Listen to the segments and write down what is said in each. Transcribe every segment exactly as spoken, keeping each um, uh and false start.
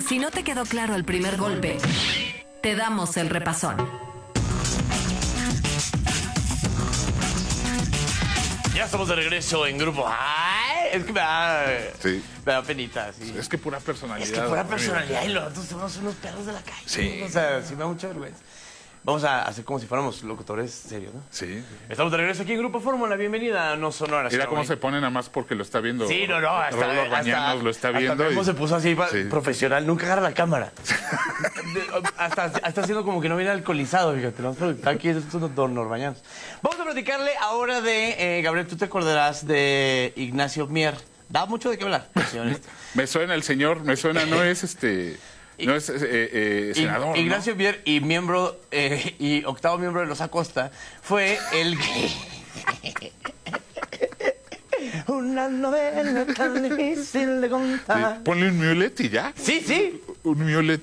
Si no te quedó claro el primer golpe, te damos el repasón. Ya estamos de regreso en grupo. Ay, es que me da, sí. me da penita. Sí. Es que pura personalidad. Es que pura personalidad y los otros somos unos perros de la calle. Sí. O sea, sí me da mucha vergüenza. Vamos a hacer como si fuéramos locutores serios, ¿no? Sí. Estamos de regreso aquí en Grupo Fórmula. Bienvenida a No Sonora. Mira cómo se pone nada más porque lo está viendo. Sí, no, no. Hasta, Rollo Orbañanos hasta, lo está hasta viendo. Memo y... se puso así sí. profesional. Nunca agarra la cámara. hasta, hasta haciendo como que no viene alcoholizado, fíjate. ¿No? Está aquí, es un don Orbañanos. Vamos a platicarle ahora de, eh, Gabriel, tú te acordarás de Ignacio Mier. Da mucho de qué hablar, señor. Me suena el señor, me suena, no es este... No es eh, eh, senador, Ignacio ¿no? Mier y miembro eh, y octavo miembro de los Acosta fue el que... Una novela tan difícil de contar. Sí, ponle un mulet y ya. Sí, sí. Un mulet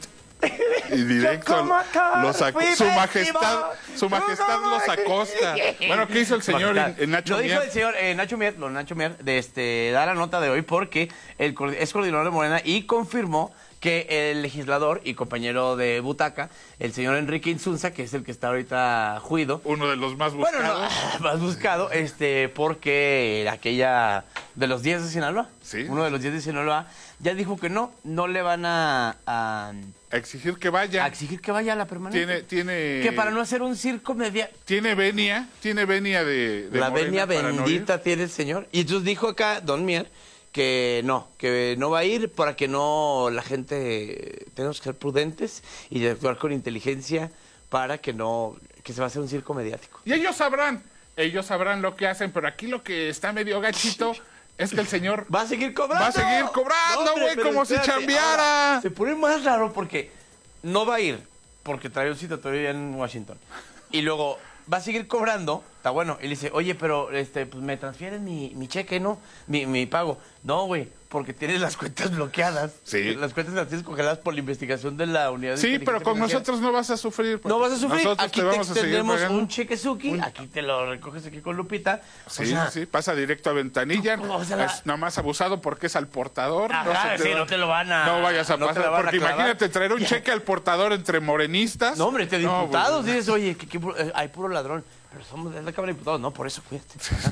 y directo. Los ac- su majestad, su majestad los Acosta. Bueno, ¿qué hizo el señor en, en Nacho Lo Mier? dijo el señor eh, Nacho Mier, don Nacho Mier, de este, da la nota de hoy porque el, es coordinador de Morena y confirmó que el legislador y compañero de butaca, el señor Enrique Insunza, que es el que está ahorita juido. Uno de los más buscados. Bueno, no, más buscado, este, porque aquella de los diez de Sinaloa, ¿sí? Uno de los diez de Sinaloa, ya dijo que no, no le van a... a A exigir que vaya. A exigir que vaya a la permanencia. Tiene, tiene... Que para no hacer un circo media... Tiene venia, tiene venia de, de La Morena venia para bendita no tiene el señor. Y entonces dijo acá, don Mier, que no, que no va a ir para que no la gente... Tenemos que ser prudentes y actuar con inteligencia para que no... Que se va a hacer un circo mediático. Y ellos sabrán, ellos sabrán lo que hacen, pero aquí lo que está medio gachito... Es que el señor va a seguir cobrando. Va a seguir cobrando, güey, no, como espérate, si chambeara. Ahora, se pone más raro porque no va a ir, porque trae un citatorio en Washington. Y luego va a seguir cobrando, está bueno. Y le dice, oye, pero este, pues me transfieren mi, mi cheque, ¿no? Mi, mi pago. No, güey, porque tienes las cuentas bloqueadas. Sí. Las cuentas las tienes congeladas por la investigación de la unidad de Sí, pero con nosotros no vas a sufrir. No vas a sufrir. Nosotros aquí te vamos te extendemos a un chequezuki, un... aquí te lo recoges aquí con Lupita. Sí, o sea, sí, pasa directo a ventanilla. O sea, la... Es nada más abusado porque es al portador. Ajá, no, se te sí, va... no te lo van a... No vayas a no pasar, porque a imagínate traer un cheque al portador entre morenistas. No, hombre, te diputados, no, pues... dices, oye, que, que, hay puro ladrón. Pero somos de la Cámara de Diputados, no, por eso, cuídate.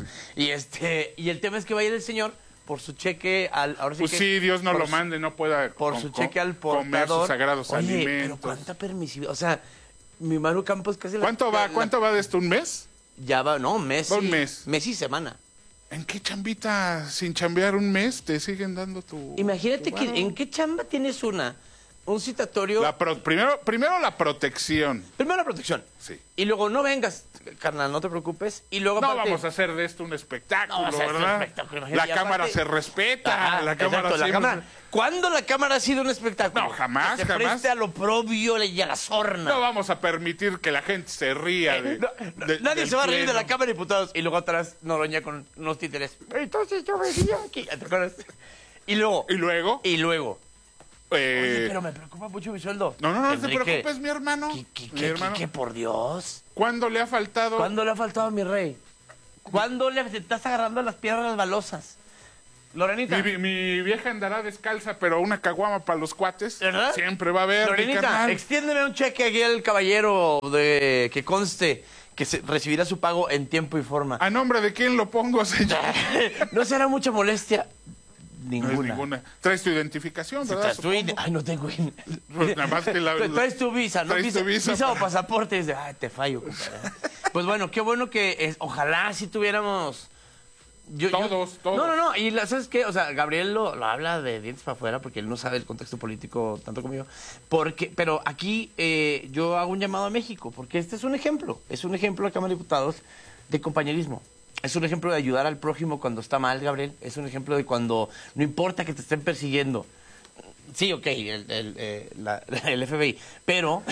y este, y el tema es que va a ir el señor por su cheque al... Ahora sí pues que, sí, Dios no lo su, mande, no pueda por con, su cheque al portador. comer sus sagrados Oye, alimentos. pero cuánta permisividad. O sea, mi Maru Campos casi... ¿Cuánto la, va? la, ¿Cuánto va de esto? ¿Un mes? Ya va, no, mes Va un y, mes. Mes y semana. ¿En qué chambita sin chambear un mes te siguen dando tu... Imagínate tu que varo? en qué chamba tienes una... Un citatorio... La pro, primero, primero la protección. Primero la protección. Sí. Y luego no vengas, carnal, no te preocupes. Y luego no aparte, vamos a hacer de esto un espectáculo, no, o sea, ¿verdad? Un espectáculo, la y cámara aparte, se respeta. Ajá, la cámara exacto, la siempre... cámara. ¿Cuándo la cámara ha sido un espectáculo? No, jamás, que se jamás. preste a lo propio y a la sorna. No vamos a permitir que la gente se ría de... No, no, de nadie del se va a reír de pleno. la Cámara de Diputados. Y luego atrás Noroña con unos títeres. Entonces yo venía aquí. ¿Te acuerdas? Y luego... ¿Y luego? Y luego... Eh, Oye, pero me preocupa mucho mi sueldo. No, no, no Enrique, te preocupes, mi hermano. ¿Qué, qué, mi qué, hermano. qué, qué, por Dios? ¿Cuándo le ha faltado? ¿Cuándo le ha faltado a mi rey? ¿Cuándo le te estás agarrando las piedras balosas? Lorenita. Mi, mi vieja andará descalza, pero una caguama para los cuates. ¿Verdad? Siempre va a haber. Lorenita, extiéndeme un cheque aquí al caballero de que conste que se, recibirá su pago en tiempo y forma. ¿A nombre de quién lo pongo, señor? ¿No será mucha molestia? Ninguna. No es ninguna. Traes tu identificación, ¿verdad? Si tu ide- Ay, no tengo. Pues nada más que la- Traes tu visa, ¿no? traes Visa, tu visa visa o para- pasaporte. Y dices, ay, te fallo, compadre. Pues bueno, qué bueno que es, ojalá si tuviéramos. Yo- yo- Todos, todos. No, no, no. Y la- ¿sabes qué? O sea, Gabriel lo, lo habla de dientes para afuera porque él no sabe el contexto político tanto como yo. Porque, pero aquí eh, yo hago un llamado a México porque este es un ejemplo. Es un ejemplo de la Cámara de Diputados de compañerismo. Es un ejemplo de ayudar al prójimo cuando está mal, Gabriel. Es un ejemplo de cuando no importa que te estén persiguiendo. Sí, ok, el, el, eh, la- el F B I. Pero,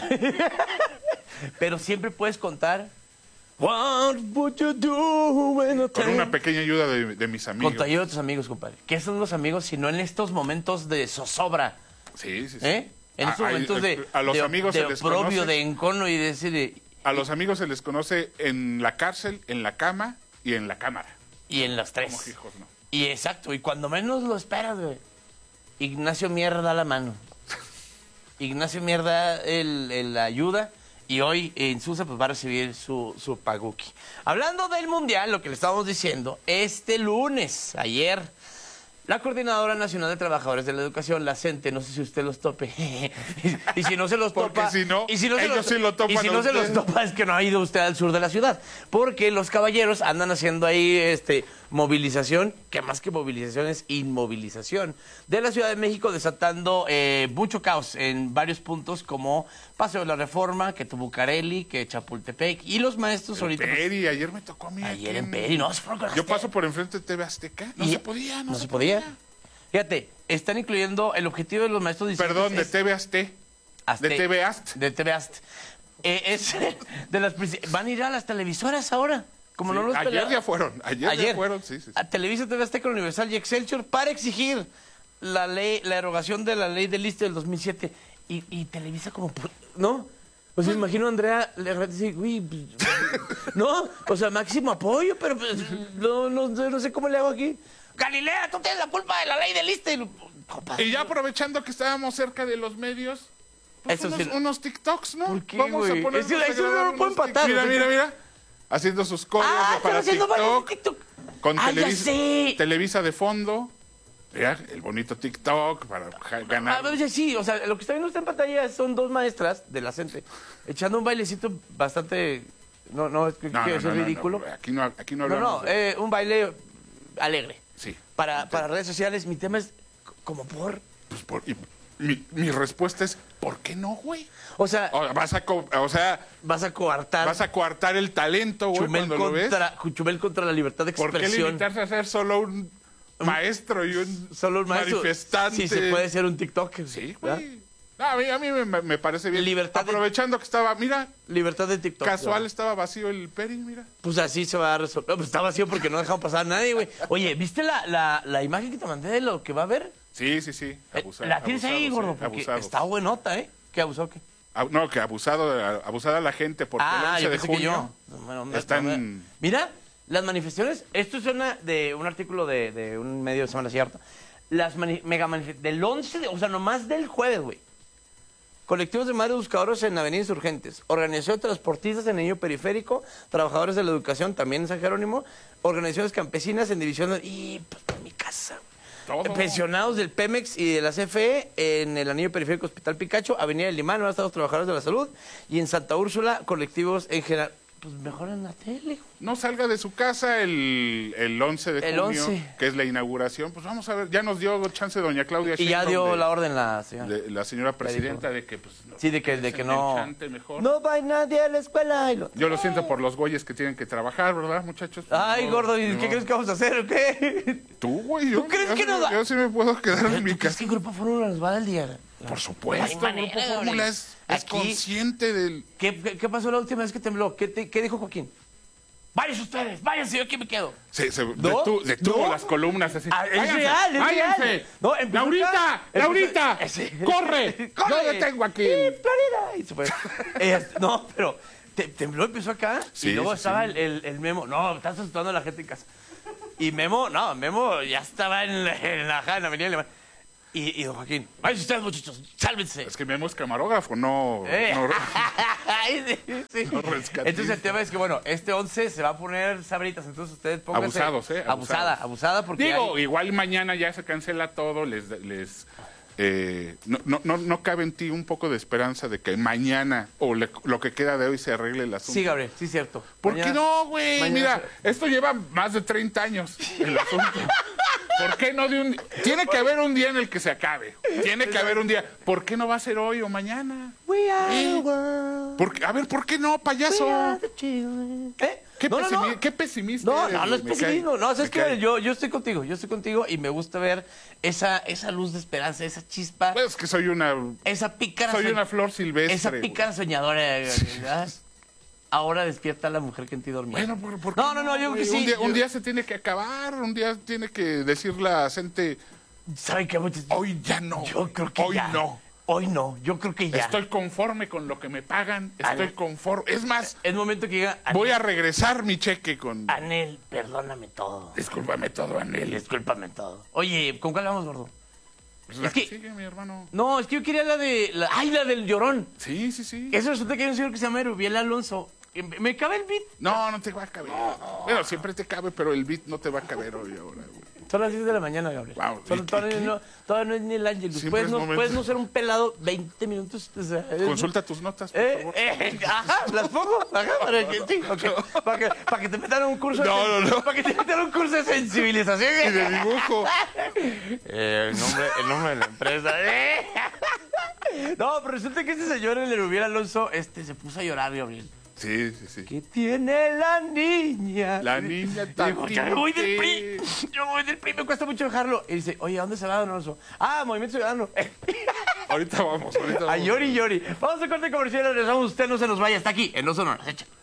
pero siempre puedes contar. What would you do when I Con tell- una pequeña ayuda de, de mis amigos. Con tu ayuda de tus amigos, compadre. ¿Qué son los amigos si no en estos momentos de zozobra? Sí, sí, sí. ¿Eh? En estos A- a- momentos de, a los de, amigos de se les oprobio, conoce- de encono y de decir... de- A los amigos se les conoce en la cárcel, en la cama y en la cámara. y en las tres. Como hijos, ¿no? Y exacto, y cuando menos lo esperas, güey. Ignacio Mier da la mano. Ignacio Mierda el, el ayuda. Y hoy en Susa pues va a recibir su, su paguki. Hablando del Mundial, lo que le estábamos diciendo, este lunes, ayer, la Coordinadora Nacional de Trabajadores de la Educación, la CENTE, no sé si usted los tope. y, y si no se los topa... Porque si no, y si no ellos los, sí lo topan Y si no se los topa es que no ha ido usted al sur de la ciudad. Porque los caballeros andan haciendo ahí este movilización, que más que movilización es inmovilización, de la Ciudad de México, desatando eh, mucho caos en varios puntos como Paseo de la Reforma, que Tubucareli, que Chapultepec, y los maestros El ahorita... pues, Peri, ayer me tocó a mí. ayer aquí en Peri, no, se fueron con las Yo te- paso por enfrente de T V Azteca. No y- se podía, no, no se podía. Fíjate, están incluyendo el objetivo de los maestros diciendo Perdón, que de es- T V Azte. Azte- De T V Ast. De T V Ast. Eh, es de las princi- van a ir a las televisoras ahora. Como Sí, no los ayer pelea- ya fueron, ayer, ya fueron, sí, sí, sí. A Televisa, T V Azteca, Universal y Excelsior para exigir la ley, la erogación de la ley del liste del dos mil siete. Y, y Televisa como, pu- ¿no? O sea, imagino a Andrea le dice, uy, pues, no, o sea, máximo apoyo, pero pues, no, no, sé- no sé cómo le hago aquí. Galilea, tú tienes la culpa de la ley del liste. Compadre. Y ya aprovechando que estábamos cerca de los medios, pues Eso unos, sí. unos TikToks, ¿no? ¿Por qué, Vamos güey? a poner Eso- eso no lo puedo empatar, Mira, o sea, mira, que- mira. Haciendo sus códigos Ah, están para haciendo bailes de TikTok. TikTok. Con Ah, ya Televisa, sé. Televisa de fondo. Mira, el bonito TikTok para ja- ganar. Ah, pues, sí, o sea, lo que está viendo usted en pantalla son dos maestras de la CENTE echando un bailecito bastante... No, no, es que No, quiero no, ser no, no, ridículo. no, aquí no, aquí no No, hablamos. no, de- eh, un baile alegre. Sí. Para, para redes sociales, mi tema es c- como por... Pues por- y mi, mi respuesta es, ¿por qué no, güey? O sea, O, vas a, co- o sea, vas a coartar vas a coartar el talento, güey, Chumel cuando lo ves. contra, Chumel contra la libertad de ¿Por qué expresión. limitarse a ser solo un maestro y un Solo un maestro. manifestante? Sí, se puede ser un TikTok. Sí, ¿verdad? güey. No, a mí, a mí me, me parece bien. Libertad de- Aprovechando que estaba, mira, Libertad de TikTok. casual ¿verdad? estaba vacío el Peri, mira. Pues así se va a resolver. No, pues está vacío porque no dejaron pasar a nadie, güey. Oye, ¿viste la, la, la imagen que te mandé de lo que va a haber? Sí, sí, sí. Eh, Abusado, la tienes ahí, abusado, gordo, sí, porque abusado. está buenota, ¿eh? ¿Qué abusado qué? Ah, no, que abusado, abusada la gente porque Ah, el yo once de pensé que junio yo. No, bueno, me- están... me- Mira, las manifestaciones, esto es una de un artículo de, de un medio de Semana Cierta. Las mani- mega manifestaciones, del once, de, o sea, nomás del jueves, güey. Colectivos de madres buscadores en avenidas urgentes. Organización de transportistas en el Niño Periférico. Trabajadores de la educación también en San Jerónimo. Organizaciones campesinas en divisiones... Y pues por mi casa. Todo. Pensionados del Pemex y de la C F E en el Anillo Periférico Hospital Picacho. Avenida del Limán, nuevos estados trabajadores de la salud. Y en Santa Úrsula, colectivos en general. Pues mejor en la tele, güey. No salga de su casa el, el once de El junio, once. que es la inauguración. Pues vamos a ver, ya nos dio chance doña Claudia Y ya Sheinbaum dio de- la orden la señora. de la señora presidenta de que pues no, Sí, de que, de que no... chante mejor. No va nadie a la escuela. Y lo- Yo lo siento por los güeyes que tienen que trabajar, ¿verdad, muchachos? Ay, No, gordo, ¿y no. qué crees que vamos a hacer o qué? Tú, güey. yo- ¿Tú crees yo que sí nos me- va- Yo sí me puedo quedar en mi ¿Tú crees casa. que Grupo Fórmula nos va a dar el día? Por supuesto, No hay manera, Grupo Fórmula Gabriel. es, es Aquí- consciente del... ¿Qué, qué, qué pasó la última vez que tembló? ¿Qué, te- qué dijo Joaquín? Váyanse ustedes, váyanse, yo aquí me quedo. Se, se ¿No? detu- detuvo ¿No? las columnas así. Ah, es ¡Váyanse! real, es ¡Váyanse! real. No, empezó ¡Laurita! acá. Empezó- ¡Laurita! Sí. ¡Corre! ¡Corre! Yo detengo aquí. Sí, Florida. Y se fue. Eh, no, pero te- tembló, empezó acá. Sí, y luego sí, estaba sí. El, el, el Memo. No, estás asustando a la gente en casa. Y Memo, no, Memo ya estaba en, la- en la, en la avenida Alemán. Y, y don Joaquín, váyanse ustedes, muchachos, sálvense. Es que Memo es camarógrafo, no... Eh. no- Ay, sí, sí. No rescatista. Entonces el tema es que, bueno, este once se va a poner sabritas, entonces ustedes pónganse... Abusados, ¿eh? Abusada, Abusados. abusada porque Digo, hay- igual mañana ya se cancela todo, les... les eh, no, no, no, no cabe en ti un poco de esperanza de que mañana o le- lo que queda de hoy se arregle el asunto. Sí, Gabriel, sí, cierto. ¿Por Mañana- qué no, güey? mañana Mira, se- esto lleva más de treinta años el asunto. ¿Por qué no de un Tiene que haber un día en el que se acabe. Tiene que haber un día. ¿Por qué no va a ser hoy o mañana? We are ¿Eh? the world. ¿Por qué? A ver, ¿por qué no, We are payaso? the children. ¿Eh? ¿Qué, No, no, pesimi- no. qué pesimista No, eres, no, no es güey, me pesimismo. cae, No, sabes me que cae. yo, yo estoy contigo, yo estoy contigo y me gusta ver esa, esa luz de esperanza, esa chispa, Pues es que soy una... esa pícara. Soy soñ- una flor silvestre. Esa güey. pícara soñadora. ¿verdad? Ahora despierta la mujer que en ti dormía. Bueno, ¿por, por qué No, no, no, yo creo güey? que sí. Un día, un yo- día se tiene que acabar, un día tiene que decir la gente, ¿Saben qué? Muchos- hoy ya no. Yo creo que hoy ya. no. Hoy no, yo creo que ya. Estoy conforme con lo que me pagan, estoy Anel. conforme. Es más, Es momento que diga, Anel, voy a regresar mi cheque con... Anel, perdóname todo. Discúlpame todo, Anel. Discúlpame todo. Oye, ¿con cuál vamos, gordo? Pues la Es que que- sigue, mi hermano. No, es que yo quería la de... La, ¡Ay, la del Llorón! Sí, sí, sí. Eso resulta que hay un señor que se llama Erubiel Alonso. Y me- ¿Me cabe el beat? No, no te va a caber. Bueno, siempre te cabe, pero el beat no te va a caber hoy ahora, güey. Son las diez de la mañana, Gabriel. Wow, Son- ¿y qué- todavía, qué? no, todavía no es ni el Ángelus. Siempre Puedes es no, momento. puedes no ser un pelado veinte minutos. O sea, es- Consulta tus notas, por Eh, favor. eh, ajá, las pongo. Ajá, para que, sí, ok. Para que, para que te metan a un curso No, de, no, no. Para que te metan a un curso de sensibilización. Y de dibujo. Eh, el, nombre, el nombre de la empresa. eh. No, pero resulta que este señor, el Erubiel Alonso, este, se puso a llorar, Gabriel. Sí, sí, sí. ¿Qué tiene la niña? La niña Y dijo, yo me voy del P R I. Tati. Yo me voy del P R I, me cuesta mucho dejarlo. Y dice, oye, ¿a dónde se va, don Alonso? Ah, Movimiento Ciudadano. Ahorita vamos, ahorita A vamos. llori, llori. Vamos a corte comercial, regresamos. Usted no se nos vaya, está aquí, en No Sonoras. Echa.